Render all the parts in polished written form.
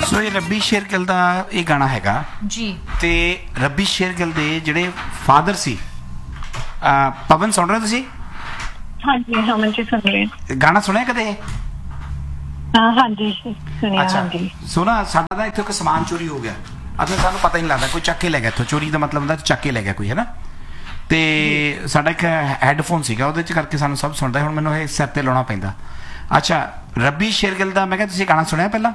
ਸੋ ਇਹ ਰੱਬੀ ਸ਼ੇਰਗਿੱਲ ਦਾ ਇਹ ਗਾਣਾ ਹੈਗਾ ਜੀ। ਤੇ ਰੱਬੀ ਸ਼ੇਰਗਿੱਲ ਦੇ ਜਿਹੜੇ ਫਾਦਰ ਸੀ ਪਵਨ ਸੁਣ ਰਹੇ ਤੁਸੀਂ? ਹਾਂਜੀ ਹਮਨ ਜੀ ਸੁਣ ਰਹੇ। ਗਾਣਾ ਸੁਣਿਆ ਕਦੇ? ਹਾਂਜੀ ਸੁਣਿਆ। ਹਾਂਜੀ ਸੁਣਾ। ਸਾਡਾ ਤਾਂ ਇੱਥੇ ਇੱਕ ਸਮਾਨ ਚੋਰੀ ਹੋ ਗਿਆ ਅਤੇ ਸਾਨੂੰ ਪਤਾ ਹੀ ਨਹੀਂ ਲੱਗਦਾ, ਕੋਈ ਚੱਕ ਕੇ ਲੈ ਗਿਆ ਇੱਥੋਂ। ਚੋਰੀ ਦਾ ਮਤਲਬ ਹੁੰਦਾ ਚੱਕ ਕੇ ਲੈ ਗਿਆ ਕੋਈ, ਹੈ ਨਾ। ਤੇ ਸਾਡਾ ਇੱਕ ਹੈੱਡਫੋਨ ਸੀਗਾ, ਉਹਦੇ ਚ ਕਰਕੇ ਸਾਨੂੰ ਸਭ ਸੁਣਦਾ। ਹੁਣ ਮੈਨੂੰ ਇਹ ਸਿਰ ਤੇ ਲਾਉਣਾ ਪੈਂਦਾ। ਅੱਛਾ, ਰੱਬੀ ਸ਼ੇਰਗਿੱਲ ਦਾ ਮੈਂ ਕਿਹਾ ਤੁਸੀਂ ਗਾਣਾ ਸੁਣਿਆ ਪਹਿਲਾਂ?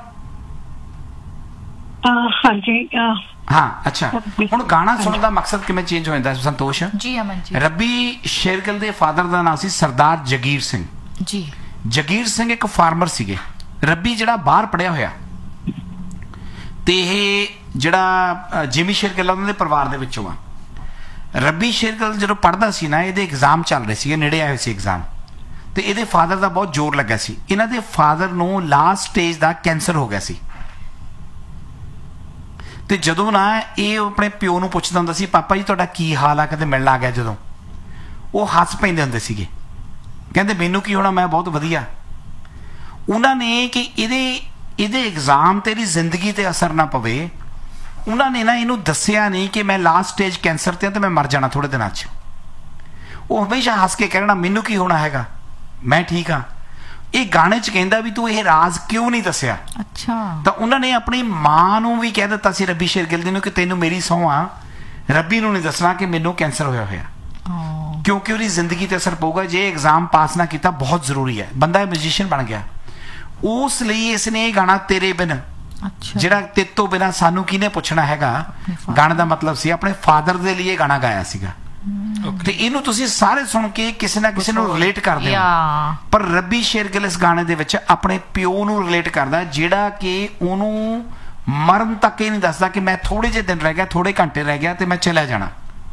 ਹਾਂਜੀ ਹਾਂ। ਅੱਛਾ, ਹੁਣ ਗਾਣਾ ਸੁਣਨ ਦਾ ਮਕਸਦ ਕਿਵੇਂ ਚੇਂਜ ਹੋ ਜਾਂਦਾ ਸੰਤੋਸ਼? ਜੀ ਅਮਨ ਜੀ। ਰੱਬੀ ਸ਼ੇਰਗਿੱਲ ਦੇ ਫਾਦਰ ਦਾ ਨਾਮ ਸੀ ਸਰਦਾਰ ਜਗੀਰ ਸਿੰਘ ਜੀ। ਜਗੀਰ ਸਿੰਘ ਇੱਕ ਫਾਰਮਰ ਸੀਗੇ। ਰੱਬੀ ਜਿਹੜਾ ਬਾਹਰ ਪੜਿਆ ਹੋਇਆ, ਤੇ ਇਹ ਜਿਹੜਾ ਜਿਮੀ ਸ਼ੇਰਗਿੱਲ ਉਹਨਾਂ ਦੇ ਪਰਿਵਾਰ ਦੇ ਵਿੱਚੋਂ ਆ। ਰੱਬੀ ਸ਼ੇਰਗਿੱਲ ਜਦੋਂ ਪੜ੍ਹਦਾ ਸੀ ਨਾ, ਇਹਦੇ ਐਗਜ਼ਾਮ ਚੱਲ ਰਹੇ ਸੀਗੇ, ਨੇੜੇ ਆਏ ਹੋਏ ਸੀ ਐਗਜ਼ਾਮ, ਤੇ ਇਹਦੇ ਫਾਦਰ ਦਾ ਬਹੁਤ ਜ਼ੋਰ ਲੱਗਾ ਸੀ। ਇਹਨਾਂ ਦੇ ਫਾਦਰ ਨੂੰ ਲਾਸਟ ਸਟੇਜ ਦਾ ਕੈਂਸਰ ਹੋ ਗਿਆ ਸੀ। ਤੇ ਜਦੋਂ ਨਾ ਇਹ ਆਪਣੇ ਪਿਓ ਨੂੰ ਪੁੱਛਦਾ ਹੁੰਦਾ ਸੀ, ਪਾਪਾ ਜੀ ਤੁਹਾਡਾ ਕੀ ਹਾਲ ਆ, ਕਦੇ ਮਿਲਣ ਆ ਗਿਆ, ਜਦੋਂ ਉਹ ਹੱਸ ਪੈਂਦੇ ਹੁੰਦੇ ਸੀਗੇ, ਕਹਿੰਦੇ ਮੈਨੂੰ ਕੀ ਹੋਣਾ, ਮੈਂ ਬਹੁਤ ਵਧੀਆ। ਉਹਨਾਂ ਨੇ ਕਿ ਇਹਦੇ ਐਗਜ਼ਾਮ ਤੇ ਇਹਦੀ ਜ਼ਿੰਦਗੀ ਤੇ ਅਸਰ ਨਾ ਪਵੇ, ਉਹਨਾਂ ਨੇ ਨਾ ਇਹਨੂੰ ਦੱਸਿਆ ਨਹੀਂ ਕਿ ਮੈਂ ਲਾਸਟ ਸਟੇਜ ਕੈਂਸਰ ਤੇ ਆ ਤੇ ਮੈਂ ਮਰ ਜਾਣਾ ਥੋੜੇ ਦਿਨਾਂ 'ਚ। ਉਹ ਹਮੇਸ਼ਾ ਹੱਸ ਕੇ ਕਹਿਣਾ ਮੈਨੂੰ ਕੀ ਹੋਣਾ ਹੈਗਾ, ਮੈਂ ਠੀਕ ਹਾਂ। ਇਹ ਗਾਣੇ 'ਚ ਕਹਿੰਦਾ ਵੀ ਤੂੰ ਇਹ ਰਾਜ਼ ਕਿਉਂ ਨਹੀਂ ਦੱਸਿਆ? ਅੱਛਾ। ਤਾਂ ਉਹਨਾਂ ਨੇ ਆਪਣੀ ਮਾਂ ਨੂੰ ਵੀ ਕਹਿ ਦਿੱਤਾ ਸੀ ਰੱਬੀ ਸ਼ੇਰਗਿੱਲ ਦੀ ਨੂੰ ਕਿ ਤੈਨੂੰ ਮੇਰੀ ਸਹੁੰ ਆ, ਰੱਬੀ ਨੂੰ ਨਹੀਂ ਦੱਸਣਾ ਕਿ ਮੈਨੂੰ ਕੈਂਸਰ ਹੋਇਆ ਹੋਇਆ, ਕਿਉਂਕਿ ਉਹਦੀ ਜ਼ਿੰਦਗੀ ਤੇ ਅਸਰ ਪਊਗਾ ਜੇ ਐਗਜ਼ਾਮ ਪਾਸ ਨਾ ਕੀਤਾ। ਬਹੁਤ ਜ਼ਰੂਰੀ ਹੈ। ਬੰਦਾ ਮਿਊਜ਼ੀਸ਼ੀਅਨ ਬਣ ਗਿਆ, ਉਸ ਲਈ ਇਸਨੇ ਇਹ ਗਾਣਾ ਤੇਰੇ ਬਿਨ, ਜਿਹੜਾ ਤੇਰੇ ਤੋਂ ਬਿਨਾ ਸਾਨੂੰ ਕਿਹਨੇ ਪੁੱਛਣਾ ਹੈਗਾ, ਗਾਣੇ ਦਾ ਮਤਲਬ ਸੀ ਆਪਣੇ ਫਾਦਰ ਦੇ ਲਈ ਇਹ ਗਾਣਾ ਗਾਇਆ ਸੀਗਾ। ਤੇ ਇਹਨੂੰ ਤੁਸੀਂ ਸਾਰੇ ਸੁਣ ਕੇ ਕਿਸੇ ਨਾ ਕਿਸੇ ਨੂੰ ਰਿਲੇਟ ਕਰਦੇ ਹੋ, ਪਰ ਰੱਬੀ ਸ਼ੇਰਗਿੱਲ ਇਸ ਗਾਣੇ ਦੇ ਵਿੱਚ ਆਪਣੇ ਪਿਓ ਨੂੰ ਰਿਲੇਟ ਕਰਦਾ, ਜਿਹੜਾ ਕਿ ਉਹਨੂੰ ਮਰਨ ਤੱਕ ਇਹ ਨਹੀਂ ਦੱਸਦਾ ਕਿ ਮੈਂ ਥੋੜੇ ਜਿਹੇ ਦਿਨ ਰਹਿ ਗਿਆ, ਥੋੜੇ ਘੰਟੇ ਰਹਿ ਗਿਆ ਤੇ ਮੈਂ ਚਲਾ ਜਾਣਾ।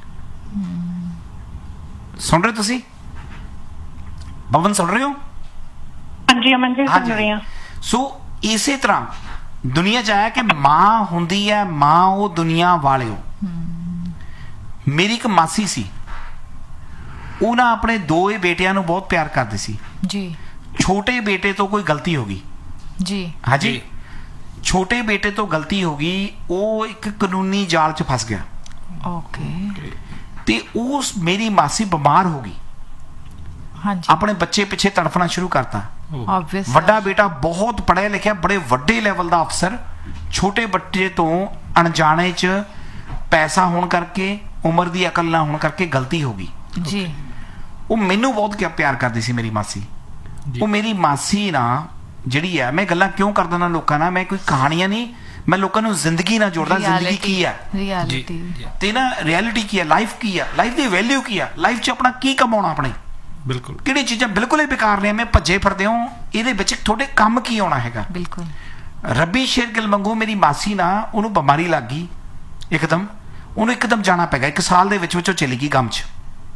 ਸੁਣ ਰਹੇ ਤੁਸੀਂ? ਪਵਨ ਸੁਣ ਰਹੇ ਹੋ? ਹਾਂਜੀ ਅਮਨ ਜੀ ਸੁਣ ਰਹੇ ਹਾਂ। ਸੋ ਇਸੇ ਤਰ੍ਹਾਂ ਦੁਨੀਆ 'ਚ ਆਇਆ ਕਿ ਮਾਂ ਹੁੰਦੀ ਹੈ ਮਾਂ, ਉਹ ਦੁਨੀਆ ਵਾਲਿਓ। ਮੇਰੀ ਇੱਕ ਮਾਸੀ ਸੀ, ਉਹ ਨਾ ਆਪਣੇ ਦੋਏ ਬੇਟਿਆਂ ਨੂੰ ਬਹੁਤ ਪਿਆਰ ਕਰਦੀ ਸੀ ਜੀ। ਛੋਟੇ ਬੇਟੇ ਤੋਂ ਕੋਈ ਗਲਤੀ ਹੋ ਗਈ ਜੀ। ਹਾਂਜੀ, ਛੋਟੇ ਬੇਟੇ ਤੋਂ ਗਲਤੀ ਹੋ ਗਈ, ਉਹ ਇੱਕ ਕਾਨੂੰਨੀ ਜਾਲ 'ਚ ਫਸ ਗਿਆ। ਓਕੇ। ਤੇ ਉਸ ਮੇਰੀ ਮਾਸੀ ਬਿਮਾਰ ਹੋ ਗਈ, ਹਾਂਜੀ, ਆਪਣੇ ਬੱਚੇ ਪਿੱਛੇ ਤੜਫਣਾ ਸ਼ੁਰੂ ਕਰਤਾ। ਆਬਵੀਅਸ। ਵੱਡਾ ਬੇਟਾ ਬਹੁਤ ਪੜ੍ਹਿਆ ਲਿਖਿਆ, ਬੜੇ ਵੱਡੇ ਲੈਵਲ ਦਾ ਅਫਸਰ, ਛੋਟੇ ਬੱਚੇ ਤੋਂ ਅਣਜਾਣੇ 'ਚ ਪੈਸਾ ਹੋਣ ਕਰਕੇ, ਉਮਰ ਦੀ ਅਕਲ ਨਾ ਹੋਣ ਕਰਕੇ ਗਲਤੀ ਹੋ ਗਈ ਜੀ। ਉਹ ਮੈਨੂੰ ਬਹੁਤ ਪਿਆਰ ਕਰਦੀ ਸੀ ਮੇਰੀ ਮਾਸੀ। ਉਹ ਮੇਰੀ ਮਾਸੀ ਨਾ ਜਿਹੜੀ ਹੈ, ਮੈਂ ਗੱਲਾਂ ਕਿਉਂ ਕਰਦਾ ਨਾ ਲੋਕਾਂ ਨਾਲ, ਮੈਂ ਕੋਈ ਕਹਾਣੀਆਂ ਨਹੀਂ, ਮੈਂ ਲੋਕਾਂ ਨੂੰ ਜ਼ਿੰਦਗੀ ਨਾਲ ਜੋੜਦਾ। ਜ਼ਿੰਦਗੀ ਕੀ ਹੈ, ਰਿਐਲਿਟੀ ਤੇ ਨਾ ਰਿਐਲਿਟੀ ਕੀ ਹੈ, ਲਾਈਫ ਕੀ ਹੈ, ਲਾਈਫ ਦੀ ਵੈਲਿਊ ਕੀ ਹੈ, ਲਾਈਫ 'ਚ ਆਪਣਾ ਕੀ ਕਮਾਉਣਾ, ਆਪਣੇ ਬਿਲਕੁਲ ਕਿਹੜੀ ਚੀਜ਼ਾਂ ਬਿਲਕੁਲ ਹੀ ਬੇਕਾਰ ਨੇ, ਮੈਂ ਭੱਜੇ ਫਿਰਦੇ ਹੋ, ਇਹਦੇ ਵਿੱਚ ਤੁਹਾਡੇ ਕੰਮ ਕੀ ਆਉਣਾ ਹੈਗਾ। ਬਿਲਕੁਲ। ਰੱਬੀ ਸ਼ੇਰਗਿੱਲ ਵਾਂਗੂ ਮੇਰੀ ਮਾਸੀ ਨਾ, ਉਹਨੂੰ ਬਿਮਾਰੀ ਲੱਗ ਗਈ ਇੱਕਦਮ, ਉਹਨੂੰ ਇੱਕਦਮ ਜਾਣਾ ਪੈ ਗਿਆ। 1 ਸਾਲ ਦੇ ਵਿੱਚ ਉਹ ਚਲੀ ਗਈ ਗਮ 'ਚ।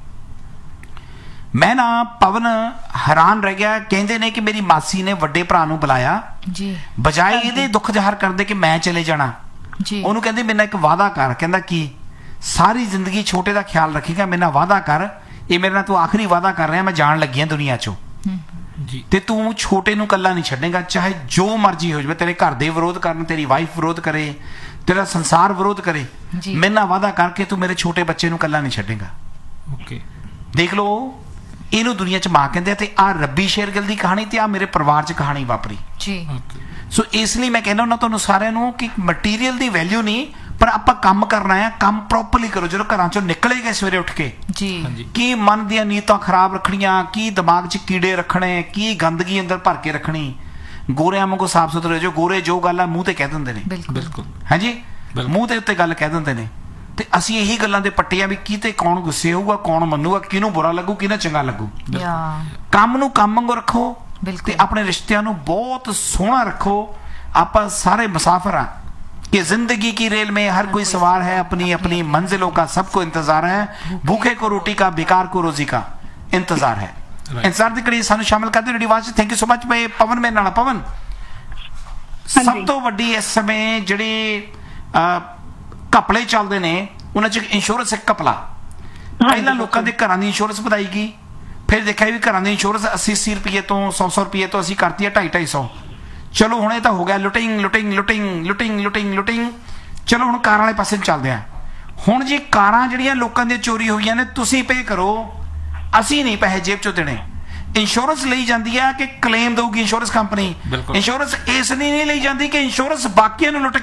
ਮੈਂ ਨਾ ਪਵਨ ਹੈਰਾਨ ਰਹਿ ਗਿਆ। ਕਹਿੰਦੇ ਨੇ ਕਿ ਮੇਰੀ ਮਾਸੀ ਨੇ ਵੱਡੇ ਭਰਾ ਨੂੰ ਬੁਲਾਇਆ ਜੀ, ਬਜਾਏ ਇਹਦੇ ਦੁੱਖ ਜ਼ਾਹਰ ਕਰਦੇ ਕਿ ਮੈਂ ਚਲੇ ਜਾਣਾ। ਜੀ। ਉਹਨੂੰ ਕਹਿੰਦੇ ਮੇਰੇ ਨਾਲ ਇੱਕ ਵਾਅਦਾ ਕਰ। ਕਹਿੰਦਾ ਕੀ? ਸਾਰੀ ਜ਼ਿੰਦਗੀ ਛੋਟੇ ਦਾ ਖਿਆਲ ਰੱਖੇਗਾ, ਮੇਰੇ ਨਾਲ ਵਾਅਦਾ ਕਰ, ਇਹ ਮੇਰੇ ਨਾਲ ਤੂੰ ਆਖਰੀ ਵਾਅਦਾ ਕਰ ਰਿਹਾ, ਮੈਂ ਜਾਣ ਲੱਗੀ ਹਾਂ ਦੁਨੀਆ 'ਚੋਂ, ਤੇ ਤੂੰ ਛੋਟੇ ਨੂੰ ਇਕੱਲਾ ਨਹੀਂ ਛੱਡੇਗਾ, ਚਾਹੇ ਜੋ ਮਰਜ਼ੀ ਹੋ ਜਾਵੇ, ਤੇਰੇ ਘਰ ਦੇ ਵਿਰੋਧ ਕਰਨ, ਤੇਰੀ ਵਾਈਫ ਵਿਰੋਧ ਕਰੇ, ਤੇਰਾ ਸੰਸਾਰ ਵਿਰੋਧ ਕਰੇ, ਮੇਰੇ ਨਾਲ ਵਾਅਦਾ ਕਰਕੇ ਤੂੰ ਮੇਰੇ ਛੋਟੇ ਬੱਚੇ ਨੂੰ ਇਕੱਲਾ ਨਹੀਂ ਛੱਡੇਗਾ। ਓਕੇ, ਦੇਖ ਲਓ, ਇਹਨੂੰ ਦੁਨੀਆ 'ਚ ਮਾਂ ਕਹਿੰਦੇ ਆ। ਤੇ ਆਹ ਰੱਬੀ ਸ਼ੇਰਗਿੱਲ ਦੀ ਕਹਾਣੀ ਤੇ ਆ ਮੇਰੇ ਪਰਿਵਾਰ 'ਚ ਕਹਾਣੀ ਵਾਪਰੀ ਜੀ। ਸੋ ਇਸ ਲਈ ਮੈਂ ਕਹਿੰਦਾ ਹੁੰਦਾ ਤੁਹਾਨੂੰ ਸਾਰਿਆਂ ਨੂੰ ਕਿ ਮਟੀਰੀਅਲ ਦੀ ਵੈਲਿਊ ਨਹੀਂ, ਪਰ ਆਪਾਂ ਕੰਮ ਕਰਨਾ ਹੈ, ਕੰਮ ਪ੍ਰੋਪਰਲੀ ਕਰੋ। ਜਦੋਂ ਘਰਾਂ 'ਚੋਂ ਨਿਕਲੇ ਗਏ ਸਵੇਰੇ ਉੱਠ ਕੇ, ਜੀ, ਕੀ ਮਨ ਦੀਆਂ ਨੀਤਾਂ ਖਰਾਬ ਰੱਖਣੀਆਂ, ਕੀ ਦਿਮਾਗ 'ਚ ਕੀੜੇ ਰੱਖਣੇ, ਕੀ ਗੰਦਗੀ ਅੰਦਰ ਭਰ ਕੇ ਰੱਖਣੀ। ਗੋਰਿਆਂ ਵਾਂਗੂ ਸਾਫ਼ ਸੁਥਰੇ ਜੋ ਗੋਰੇ ਜੋ ਗੱਲ ਆ ਮੂੰਹ ਤੇ ਕਹਿ ਦਿੰਦੇ ਨੇ। ਬਿਲਕੁਲ ਹਾਂਜੀ, ਮੂੰਹ ਦੇ ਉੱਤੇ ਗੱਲ ਕਹਿ ਦਿੰਦੇ ਨੇ। ਤੇ ਅਸੀਂ ਇਹੀ ਗੱਲਾਂ ਦੇ ਪੱਟੇ ਆ ਵੀ ਕਿਤੇ ਕੌਣ ਗੁੱਸੇ ਹੋਊਗਾ, ਕੌਣ ਮੰਨੂਗਾ, ਕਿਹਨੂੰ ਬੁਰਾ ਲੱਗੂ, ਕਿਹਨੂੰ ਚੰਗਾ ਲੱਗੂ। ਕੰਮ ਨੂੰ ਕੰਮ ਵਾਂਗੂ ਰੱਖੋ ਤੇ ਆਪਣੇ ਰਿਸ਼ਤਿਆਂ ਨੂੰ ਬਹੁਤ ਸੋਹਣਾ ਰੱਖੋ। ਆਪਾਂ ਸਾਰੇ ਮੁਸਾਫਿਰ ਆ कि जिंदगी की रेल में हर कोई सवार है, अपनी अपनी मंजिलों का सबको इंतजार है, भूखे को रोटी का, बेकार को रोजी का इंतजार है। इंतजार की घड़ी सानू शामिल करते रेडियो आवाज़। Thank you so much. भाई पवन मेरे नाल। पवन, सब तो वड्डी इस समय जिहड़े घपले चलते ने उन्हां च इंश्योरेंस एक घपला। पहला लोगों के घरां दी इंश्योरेंस वधाई गई, फिर देखा भी घरां दी इंश्योरेंस 80-80 रुपये तो 100-100 रुपये तो असीं करती है 250-250। ਚਲੋ ਹੁਣ ਇਹ ਤਾਂ ਹੋ ਗਿਆ ਲੁਟਿੰਗ ਲੁਟਿੰਗ ਲੁਟਿੰਗ ਲੁਟਿੰਗ ਲੁਟਿੰਗ ਲੁਟਿੰਗ। ਚਲੋ ਹੁਣ ਕਾਰਾਂ ਵਾਲੇ ਪਾਸੇ ਨੂੰ ਚੱਲਦੇ ਆ। ਹੁਣ ਜੀ ਕਾਰਾਂ ਜਿਹੜੀਆਂ ਲੋਕਾਂ ਦੀਆਂ ਚੋਰੀ ਹੋਈਆਂ ਨੇ ਤੁਸੀਂ ਪੇ ਕਰੋ, ਅਸੀਂ ਨਹੀਂ ਪੈਸੇ ਜੇਬ ਚੋਂ ਦੇਣੇ। ਇੰਸ਼ੋਰੈਂਸ ਲਈ ਜਾਂਦੀ ਹੈ ਕਿ ਕਲੇਮ ਦਊਗੀ ਇੰਸ਼ੋਰੈਂਸ ਕੰਪਨੀ। ਬਿਲਕੁਲ। ਇੰਸ਼ੋਰੈਂਸ ਇਸ ਲਈ ਨਹੀਂ ਲਈ ਜਾਂਦੀ ਕਿ ਇੰਸ਼ੋਰੈਂਸ ਬਾਕੀਆਂ ਨੂੰ ਲੁੱਟ